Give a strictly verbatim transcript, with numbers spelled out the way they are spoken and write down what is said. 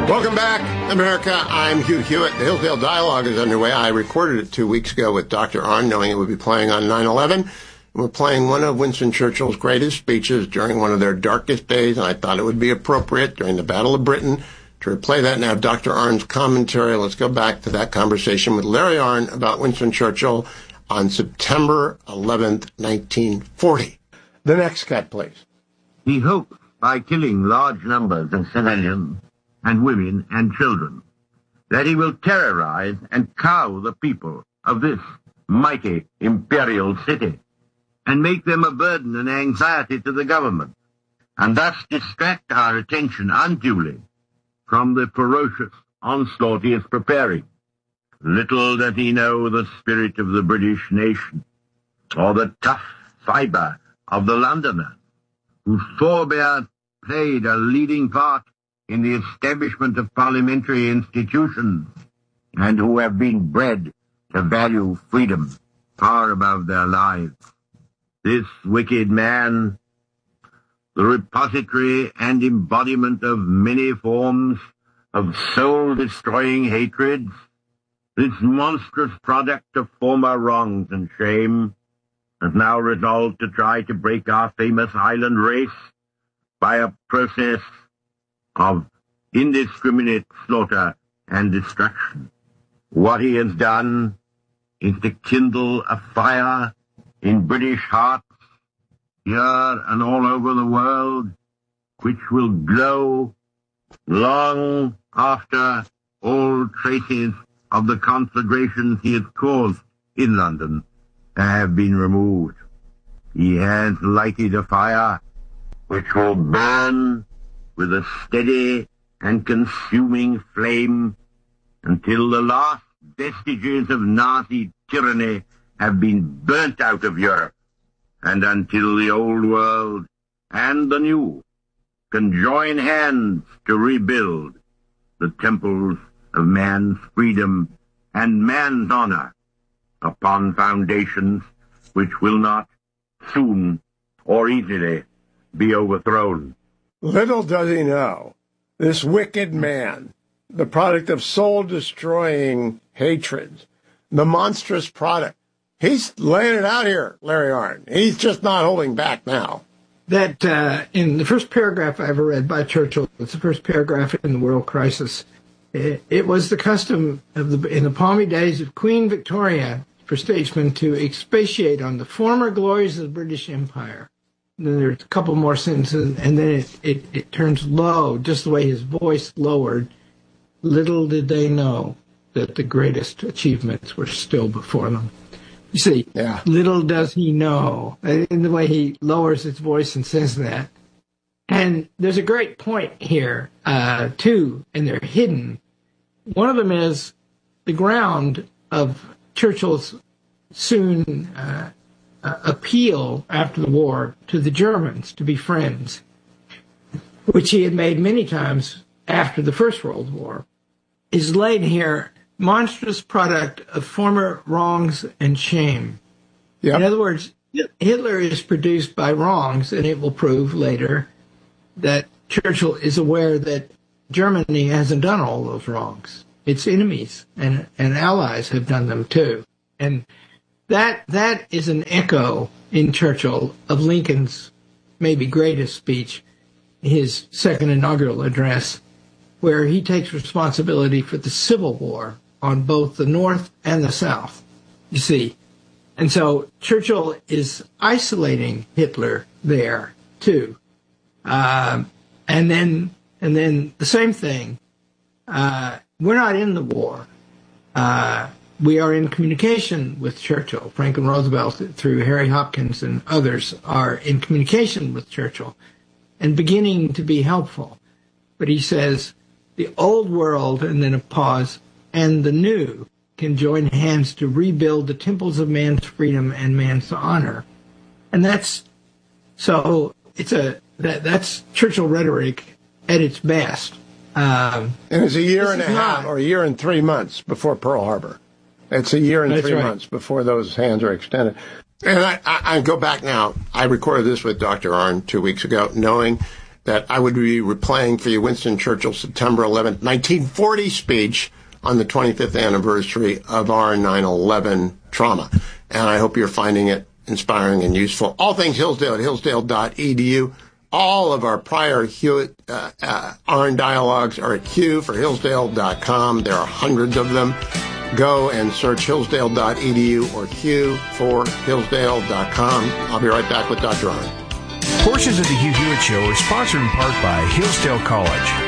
Welcome back, America. I'm Hugh Hewitt. The Hillsdale Dialogue is underway. I recorded it two weeks ago with Doctor Arnn, knowing it would be playing on nine eleven. We're playing one of Winston Churchill's greatest speeches during one of their darkest days, and I thought it would be appropriate during the Battle of Britain to replay that. Now, Doctor Arnn's commentary. Let's go back to that conversation with Larry Arnn about Winston Churchill on September eleventh, nineteen forty. The next cut, please. He hoped, by killing large numbers of civilians and women and children, that he will terrorize and cow the people of this mighty imperial city, and make them a burden and anxiety to the government, and thus distract our attention unduly from the ferocious onslaught he is preparing. Little does he know the spirit of the British nation, or the tough fibre of the Londoner, whose forebears played a leading part in the establishment of parliamentary institutions, and who have been bred to value freedom far above their lives. This wicked man, the repository and embodiment of many forms of soul-destroying hatreds, this monstrous product of former wrongs and shame, has now resolved to try to break our famous island race by a process of indiscriminate slaughter and destruction. What he has done is to kindle a fire in British hearts, here and all over the world, which will glow long after all traces of the conflagrations he has caused in London have been removed. He has lighted a fire which will burn with a steady and consuming flame until the last vestiges of Nazi tyranny have been burnt out of Europe, and until the old world and the new can join hands to rebuild the temples of man's freedom and man's honor upon foundations which will not soon or easily be overthrown. Little does he know, this wicked man, the product of soul-destroying hatred, the monstrous product, he's laying it out here, Larry Arnn. He's just not holding back now. That uh, in the first paragraph I ever read by Churchill, it's the first paragraph in the World Crisis, it, it was the custom of the in the palmy days of Queen Victoria for statesmen to expatiate on the former glories of the British Empire. And then there's a couple more sentences, and then it, it, it turns low, just the way his voice lowered. Little did they know that the greatest achievements were still before them. You see, yeah. Little does he know, in the way he lowers his voice and says that. And there's a great point here, uh, too, and they're hidden. One of them is the ground of Churchill's soon uh, uh, appeal after the war to the Germans to be friends, which he had made many times after the First World War, is laid here. Monstrous product of former wrongs and shame. Yep. In other words, Hitler is produced by wrongs, and it will prove later that Churchill is aware that Germany hasn't done all those wrongs. Its enemies and, and allies have done them too. And that that is an echo in Churchill of Lincoln's maybe greatest speech, his second inaugural address, where he takes responsibility for the Civil War on both the North and the South, you see. And so Churchill is isolating Hitler there, too. Um, and then and then the same thing, uh, we're not in the war. Uh, we are in communication with Churchill. Franklin Roosevelt, through Harry Hopkins and others, are in communication with Churchill and beginning to be helpful. But he says, the old world, and then a pause, and the new can join hands to rebuild the temples of man's freedom and man's honor. And that's, so it's a, that, that's Churchill rhetoric at its best. Um, and it's a year and a half, not, or a year and three months before Pearl Harbor. It's a year and three right. months before those hands are extended. And I, I, I go back now. I recorded this with Doctor Arnn two weeks ago, knowing that I would be replaying for you Winston Churchill's September eleventh, nineteen forty speech on the twenty-fifth anniversary of our nine eleven trauma. And I hope you're finding it inspiring and useful. All things Hillsdale at hillsdale dot e d u. All of our prior Hewitt uh, uh, Arnn dialogues are at hugh for hillsdale dot com. There are hundreds of them. Go and search hillsdale dot e d u or hugh for hillsdale dot com. I'll be right back with Doctor Arnn. Portions of the Hugh Hewitt Show are sponsored in part by Hillsdale College.